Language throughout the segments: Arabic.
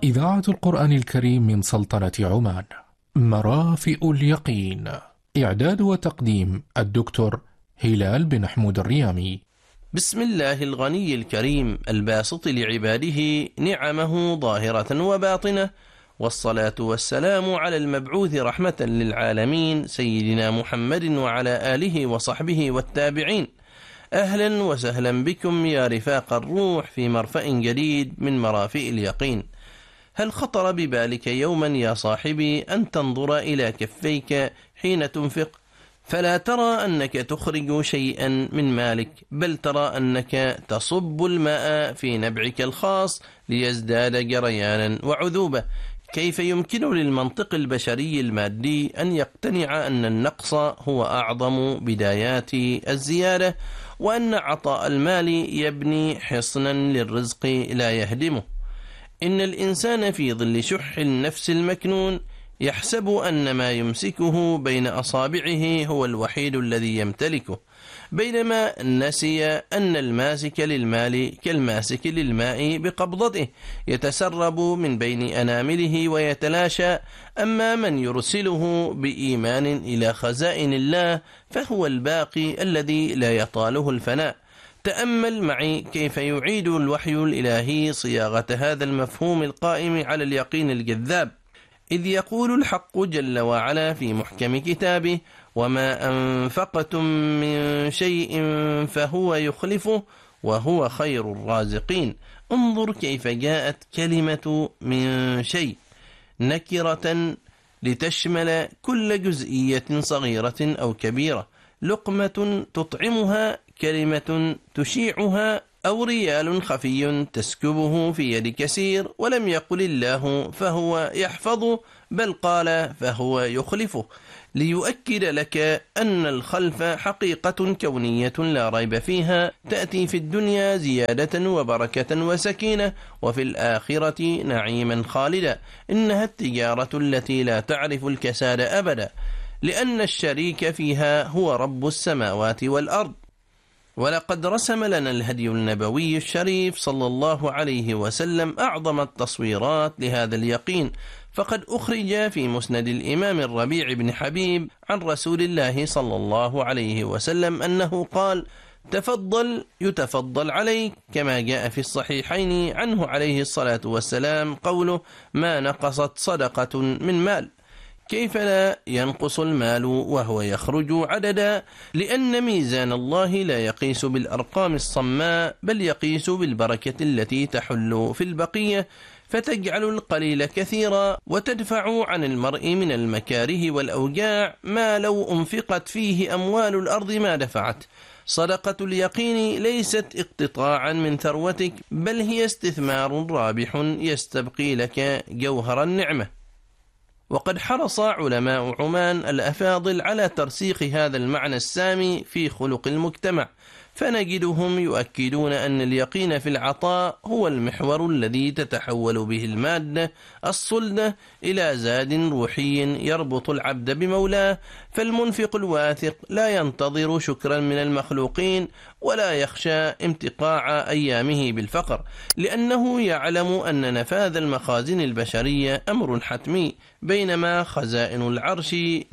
إذاعة القرآن الكريم من سلطنة عمان. مرافئ اليقين. إعداد وتقديم الدكتور هلال بن حمود الريامي. بسم الله الغني الكريم الباسط لعباده نعمه ظاهرة وباطنة، والصلاة والسلام على المبعوث رحمة للعالمين سيدنا محمد وعلى آله وصحبه والتابعين. أهلا وسهلا بكم يا رفاق الروح في مرفأ جديد من مرافئ اليقين. هل خطر ببالك يوما يا صاحبي أن تنظر إلى كفيك حين تنفق، فلا ترى أنك تخرج شيئا من مالك، بل ترى أنك تصب الماء في نبعك الخاص ليزداد جريانا وعذوبة؟ كيف يمكن للمنطق البشري المادي أن يقتنع أن النقص هو أعظم بدايات الزيادة، وأن عطاء المال يبني حصنا للرزق لا يهدمه؟ إن الإنسان في ظل شح النفس المكنون يحسب أن ما يمسكه بين أصابعه هو الوحيد الذي يمتلكه، بينما نسي أن الماسك للمال كالماسك للماء بقبضته، يتسرب من بين أنامله ويتلاشى. أما من يرسله بإيمان إلى خزائن الله فهو الباقي الذي لا يطاله الفناء. تأمل معي كيف يعيد الوحي الإلهي صياغة هذا المفهوم القائم على اليقين الجذاب، إذ يقول الحق جل وعلا في محكم كتابه: وما أنفقتم من شيء فهو يخلفه وهو خير الرازقين. انظر كيف جاءت كلمة من شيء نكرة لتشمل كل جزئية صغيرة أو كبيرة، لقمة تطعمها، كلمة تشيعها، أو ريال خفي تسكبه في يد كثير. ولم يقل الله فهو يحفظه، بل قال فهو يخلفه، ليؤكد لك أن الخلف حقيقة كونية لا ريب فيها، تأتي في الدنيا زيادة وبركة وسكينة، وفي الآخرة نعيما خالدا. إنها التجارة التي لا تعرف الكساد أبدا، لأن الشريك فيها هو رب السماوات والأرض. ولقد رسم لنا الهدي النبوي الشريف صلى الله عليه وسلم أعظم التصويرات لهذا اليقين، فقد أخرج في مسند الإمام الربيع بن حبيب عن رسول الله صلى الله عليه وسلم أنه قال: تفضل يتفضل عليك، كما جاء في الصحيحين عنه عليه الصلاة والسلام قوله: ما نقصت صدقة من مال. كيف لا ينقص المال وهو يخرج عددا؟ لأن ميزان الله لا يقيس بالأرقام الصماء، بل يقيس بالبركة التي تحل في البقية، فتجعل القليل كثيرا، وتدفع عن المرء من المكاره والأوجاع ما لو أنفقت فيه أموال الأرض ما دفعت. صدقة اليقين ليست اقتطاعا من ثروتك، بل هي استثمار رابح يستبقي لك جوهر النعمة. وقد حرص علماء عمان الأفاضل على ترسيخ هذا المعنى السامي في خلق المجتمع، فنجدهم يؤكدون أن اليقين في العطاء هو المحور الذي تتحول به المادة الصلدة إلى زاد روحي يربط العبد بمولاه. فالمنفق الواثق لا ينتظر شكرا من المخلوقين، ولا يخشى امتقاع أيامه بالفقر، لأنه يعلم أن نفاذ المخازن البشرية أمر حتمي، بينما خزائن العرش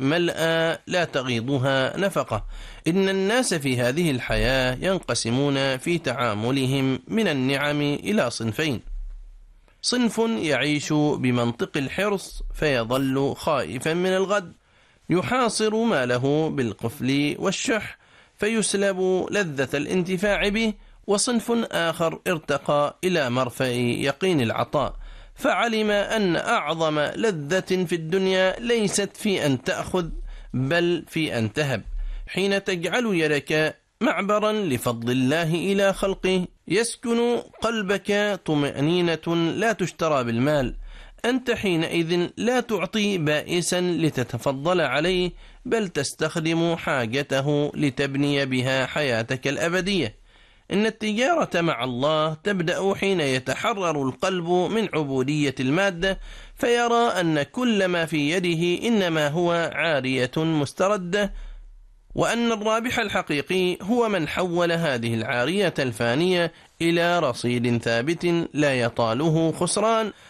ملأى لا تغيضها نفقة. إن الناس في هذه الحياة ينقسمون في تعاملهم من النعم إلى صنفين: صنف يعيش بمنطق الحرص فيظل خائفا من الغد، يحاصر ماله بالقفل والشح فيسلب لذة الانتفاع به. وصنف آخر ارتقى إلى مرفأ يقين العطاء، فعلم أن أعظم لذة في الدنيا ليست في أن تأخذ، بل في أن تهب. حين تجعل يدك معبرا لفضل الله إلى خلقه يسكن قلبك طمأنينة لا تشترى بالمال. أنت حينئذ لا تعطي بائسا لتتفضل عليه، بل تستخدم حاجته لتبني بها حياتك الأبدية. إن التجارة مع الله تبدأ حين يتحرر القلب من عبودية المادة، فيرى أن كل ما في يده إنما هو عارية مستردة، وأن الرابح الحقيقي هو من حول هذه العارية الفانية إلى رصيد ثابت لا يطاله خسران.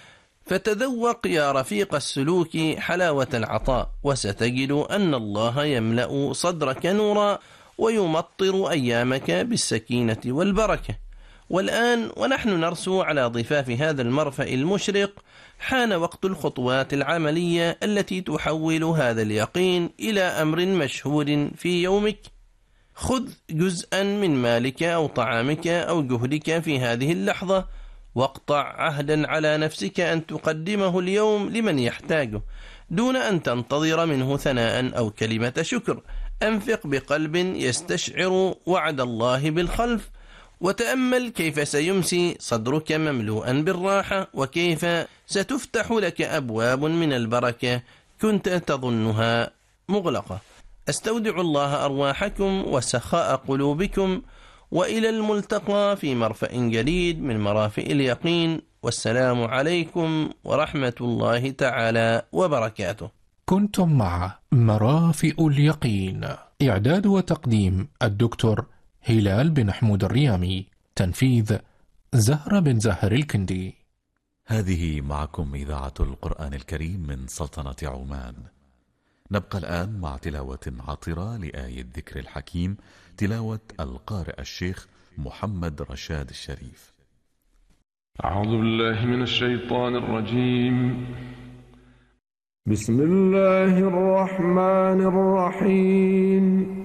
فتذوق يا رفيق السلوك حلاوة العطاء، وستجد أن الله يملأ صدرك نورا ويمطر أيامك بالسكينة والبركة. والآن ونحن نرسو على ضفاف هذا المرفأ المشرق، حان وقت الخطوات العملية التي تحول هذا اليقين إلى أمر مشهود في يومك. خذ جزءا من مالك أو طعامك أو جهدك في هذه اللحظة، واقطع عهدا على نفسك أن تقدمه اليوم لمن يحتاجه دون أن تنتظر منه ثناء أو كلمة شكر. أنفق بقلب يستشعر وعد الله بالخلف، وتأمل كيف سيمسي صدرك مملوءا بالراحة، وكيف ستفتح لك أبواب من البركة كنت تظنها مغلقة. أستودع الله أرواحكم وسخاء قلوبكم، وإلى الملتقى في مرفأ جديد من مرافئ اليقين، والسلام عليكم ورحمة الله تعالى وبركاته. كنتم مع مرافئ اليقين، إعداد وتقديم الدكتور هلال بن حمود الريامي، تنفيذ زهرة بن زهر الكندي. هذه معكم إذاعة القرآن الكريم من سلطنة عمان. نبقى الآن مع تلاوة عطرة لآية الذكر الحكيم، تلاوة القارئ الشيخ محمد رشاد الشريف. أعوذ بالله من الشيطان الرجيم. بسم الله الرحمن الرحيم.